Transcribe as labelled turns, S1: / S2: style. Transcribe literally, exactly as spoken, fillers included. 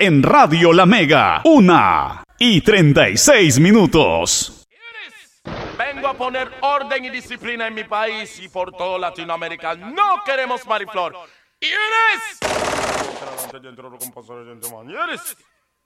S1: en Radio La Mega. Una y treinta y seis minutos.
S2: Vengo a poner orden y disciplina en mi país y por toda Latinoamérica. No queremos mariflor. ¿Quién es?